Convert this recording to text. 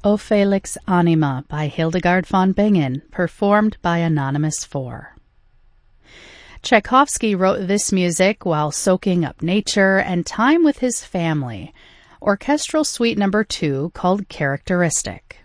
O Felix Anima by Hildegard von Bingen, performed by Anonymous 4. Tchaikovsky wrote this music while soaking up nature and time with his family. Orchestral Suite No. 2, called Characteristic.